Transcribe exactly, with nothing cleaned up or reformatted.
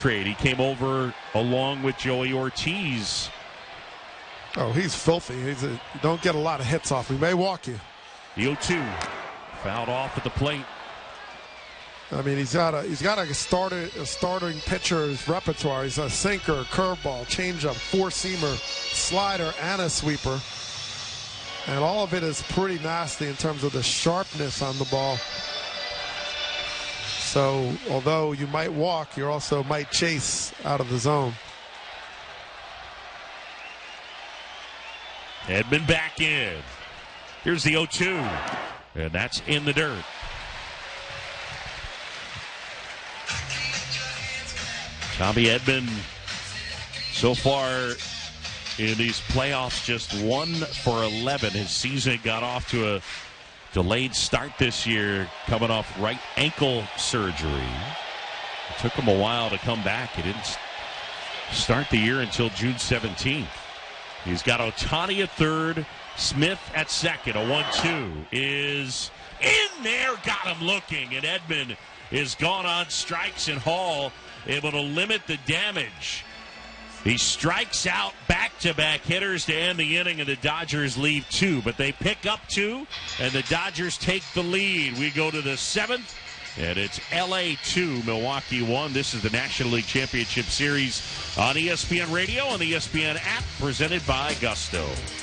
trade. He came over along with Joey Ortiz. Oh, he's filthy. He's a, you don't get a lot of hits off. He may walk you. The oh two fouled off at the plate. I mean, he's got a he's got a starter a starting pitcher's repertoire. He's a sinker, curveball, changeup, four-seamer, slider, and a sweeper. And all of it is pretty nasty in terms of the sharpness on the ball. So, although you might walk, you also might chase out of the zone. Edman back in. Here's the oh two. And that's in the dirt. Tommy Edman, so far in these playoffs, just one for eleven. His season got off to a delayed start this year, coming off right ankle surgery. It took him a while to come back. He didn't start the year until June seventeenth. He's got Ohtani at third, Smith at second. A one two is in there, got him looking, and Edman is gone on strikes, and Hall able to limit the damage. He strikes out back-to-back hitters to end the inning, and the Dodgers leave two. But they pick up two, and the Dodgers take the lead. We go to the seventh, and it's L A two, Milwaukee one. This is the National League Championship Series on E S P N Radio and the E S P N app, presented by Gusto.